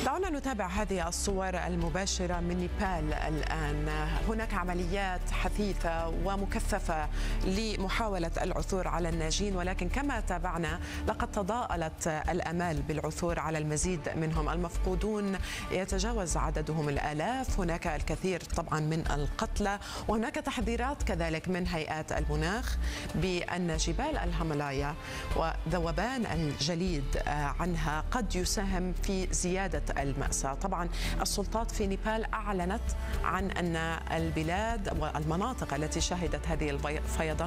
دعونا نتابع هذه الصور المباشرة من نيبال الآن. هناك عمليات حثيثة ومكثفة لمحاولة العثور على الناجين، ولكن كما تابعنا لقد تضاءلت الأمال بالعثور على المزيد منهم. المفقودون يتجاوز عددهم الآلاف، هناك الكثير طبعا من القتلى، وهناك تحذيرات كذلك من هيئات المناخ بأن جبال الهيمالايا وذوبان الجليد عنها قد يساهم في زيادة المأساة. طبعا السلطات في نيبال أعلنت عن أن البلاد والمناطق التي شهدت هذه الفيضانات